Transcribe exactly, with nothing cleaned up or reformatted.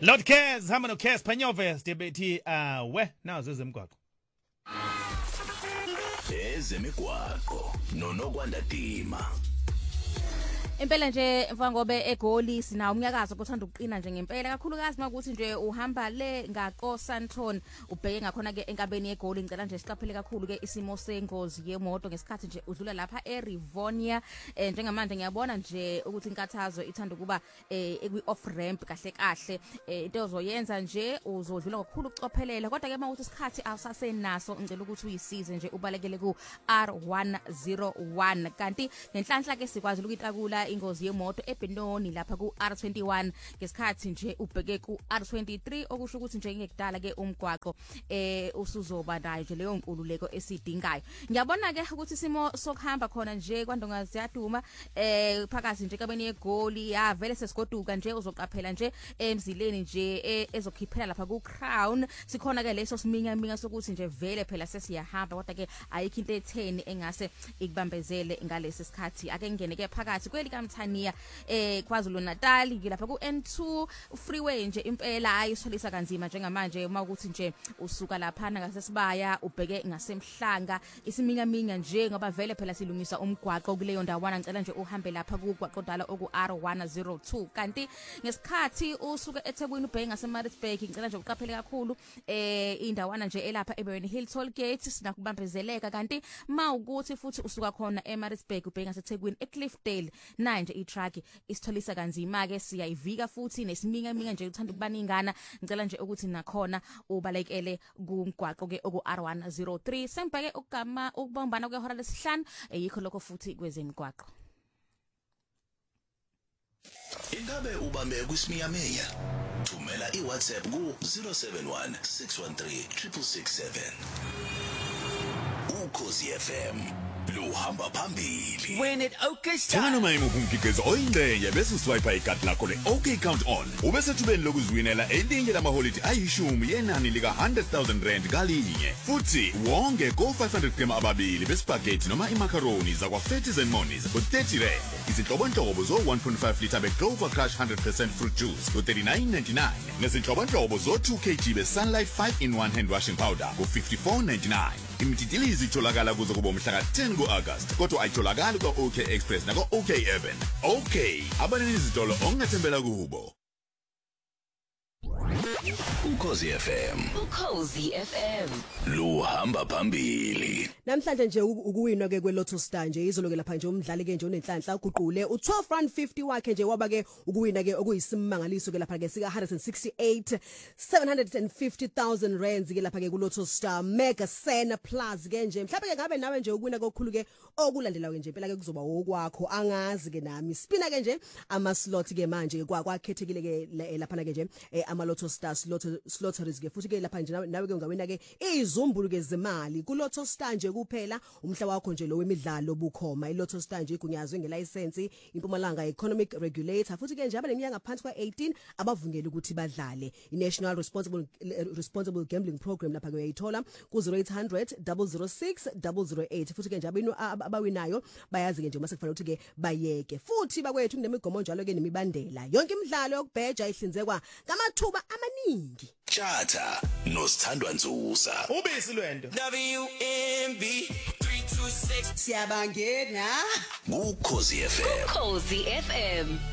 Lord Cares, hamba no Cares Panyove sibethi ah we nazo ezemgwaqo. Ezemigwaqo nonokwanda Dima. Impela nje mfana ngobe eGoli sina umnyakazo kuthanda ukuqina nje ngempela kakhulukazi makuthi nje uhamba le ngaqo Sandton ubheke ngakhona ke enkabeni yeGoli ngicela nje siqaphele kakhulu ke isimo sengozi yemoto ngesikhathi nje udlula lapha eRivonia eh, njengamanje ngiyabona nje ukuthi inkathazo ithanda kuba eh, ekwi off ramp kahle kahle eh, into ozoyenza nje uzodlula ngokukhulu ukucophelela kodwa ke mawuthi isikhathi awusasenaso ngicela ukuthi uyisize nje ubalekele ku R one oh one kanti ngenhlanhla ke sikwazi ukuyitakula ingozi yemoto eBenoni lapha ku R twenty-one ngesikhathi nje ubheke ku R twenty-three okusho ukuthi nje ngekudala ke umgwaqo eh usuzoba nayo nje leyo nkululeko esidingayo. Ngiyabona ke ukuthi isimo sokuhamba khona nje kwandonga ziyaduma eh phakathi nje kabeni yeGoli ya vele sesigoduka nje uzoqaphela nje emzileni nje ezokhiphela lapha ku Crown sikhona ke leso siminya minga sokuthi nje vele phela sesiyahamba kodwa ke ayikho into etheni engase ikubambezele ngalesi sikhathi ake ngene ke phakathi kweli kaMthaniya eh KwaZulu Natal ngilapha ku N two freeway nje impela ayisholisa kanzima njengamanje uma ukuthi nje usuka lapha ngasesibaya ubheke ngasemhlanga isiminya minya nje ngoba vele phela silungisa umgwaqo kuleyo ndawana ngicela nje uhambe lapha kugwaqo dala oku R one oh two kanti ngesikhathi usuka eThekwini ubheke ngaseMaritzburg ngicela nje uqaphele kakhulu eh indawana nje elapha eBurn Hill Toll Gate sinakubambezeleka kanti mawukuthi futhi usuka khona eMaritzburg ubheke ngaseThekwini eCliffdale na nje i-truck isitholisa kanzima ke siyayivika futhi nesiminya minga nje uthanda ukubaningana ngicela nje ukuthi nakhona ubalekele kumgwaqo ke oku R one oh three sembeke ukugama ukubombana kwehora lesihlanu yikho lokho futhi kwezemigwaqo. Ingabe ubambe kusiminyaminya thumela iWhatsApp ku zero seven one six one three six six seven. Ukhosi F M luhamba phambili. When it OK Thana style. noma imukungikeza oyingcenye bese uswipe iCard lakho le OK count on. Ubese thubeni lokuzwinela elinye lamaholiday ayishumi yenani lika one hundred thousand rand ngalinye. Futhi wonge go five hundred grams ababili bespaghetti noma imacaroni zakwa Fatties and Monies for thirty rand. Izinhlobonhlobo zo one point five litre beClover Crush one hundred percent fruit juice for thirty-nine ninety-nine. Nezinhlobonhlobo zo two kilograms beSunlight five in one hand washing powder for fifty-four ninety-nine. Imititilizi itholakala kuze kuba umhla ka ten ku-August kodwa ayitholakali kwa-OK Express nako OK Urban. OK, abanini izitolo ongathembela kubo. Ukhosi F M Ukhosi F M luhamba phambili. Namhlanje nje ukuwinwa ke kweLotto Star nje izolo ke lapha nje umdlali ke nje onenhlanhla uguqule u twelve rand fifty wakhe nje waba ke ukuwina ke okuyisimangaliso ke lapha ke sika one hundred sixty-eight seven hundred fifty thousand rands ke lapha ke kuLotto Star Mega Sena Plus ke nje mhlawumbe ke ngabe nawe nje ukuwina kokhulu ke okulandela ke nje phela ke kuzoba okwakho angazi ke nami spina ke nje ama slot ke manje kwa kwakhethekile ke lapha ke nje ama Lotto Star slot slotteries ke futhi ke lapha nje nawe ke ungawina ke izumbulu ke zemali kuLotto Star nje kuphela umhla wakho nje lo wemidlalo bukhoma iLotto Star nje igunyazwe ngelicense iMpumalanga Economic Regulator futhi ke nje abaneminyaka ngaphansi kwa eighteen abavungela ukuthi badlale iNational Responsible Responsible Gambling Program lapha ke uyayithola ku zero eight hundred zero zero six zero zero eight futhi ke nje abenu abawinayo bayazi ke nje mase kufanele ukuthi ke bayeke futhi bakwethu kunemigomo njalo ke nemibandela yonke imidlalo yokubheja ihlinzekwa ngamathuba amaningi. Tjata nosithandwa Nzusa. Ubisi lwendo. W M B three two six. Siyabangena Ukhosi F M Ukhosi F M